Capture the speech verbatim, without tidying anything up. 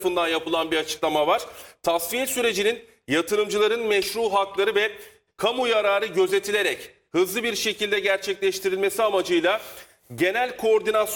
tarafından yapılan bir açıklama var. Tasfiye sürecinin yatırımcıların meşru hakları ve kamu yararı gözetilerek hızlı bir şekilde gerçekleştirilmesi amacıyla genel koordinasyon